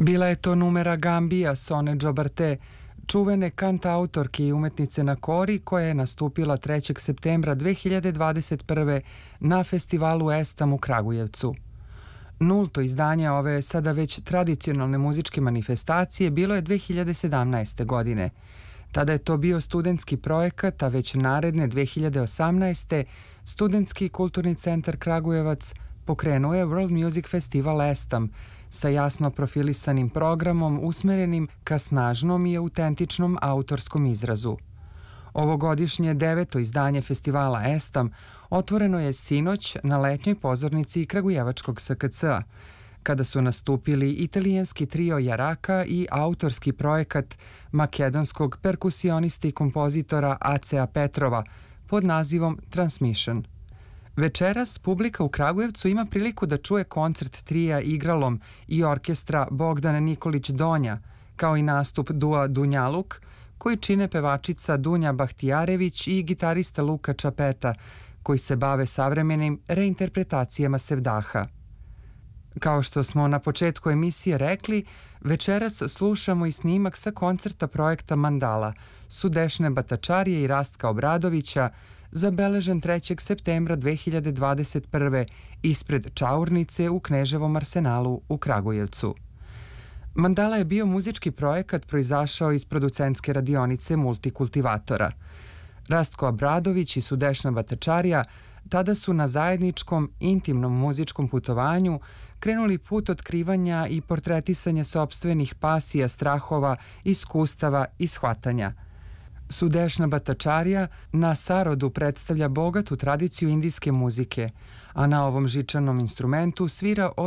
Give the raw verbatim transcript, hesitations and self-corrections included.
Bila je to numera Gambija Sone Džobarte, čuvene kantautorke i umetnice na kori koja je nastupila trećeg septembra dve hiljade dvadeset prve. na festivalu Estam u Kragujevcu. Nulto izdanje ove sada već tradicionalne muzičke manifestacije bilo je dve hiljade sedamnaeste. godine. Tada je to bio studentski projekat, a već naredne dve hiljade osamnaeste. Studentski kulturni centar Kragujevac pokrenuo je World Music Festival Estam sa jasno profilisanim programom usmerenim ka snažnom i autentičnom autorskom izrazu. Ovogodišnje deveto izdanje festivala Estam otvoreno je sinoć na letnjoj pozornici Kragujevačkog S K C-a, kada su nastupili italijanski trio Jaraka i autorski projekat makedonskog perkusionista i kompozitora Acea Petrova pod nazivom Transmission. Večeras publika u Kragujevcu ima priliku da čuje koncert trija igralom i orkestra Bogdan Nikolić Donja, kao i nastup dua Dunjaluk, koji čine pevačica Dunja Bahtijarević i gitarista Luka Čapeta, koji se bave savremenim reinterpretacijama Sevdaha. Kao što smo na početku emisije rekli, večeras slušamo i snimak sa koncerta projekta Mandala Sudešne Batačarije i Rastka Obradovića, zabeležen trećeg septembra dve hiljade dvadeset prve. ispred Čaurnice u Kneževom arsenalu u Kragujevcu. Mandala je bio muzički projekat proizašao iz producentske radionice Multikultivatora. Rastko Obradović i Sudešna Batačarija tada su na zajedničkom, intimnom muzičkom putovanju krenuli put otkrivanja i portretisanja sopstvenih pasija, strahova, iskustava i shvatanja. Sudešna Batačarija na sarodu predstavlja bogatu tradiciju indijske muzike, a na ovom žičanom instrumentu svira od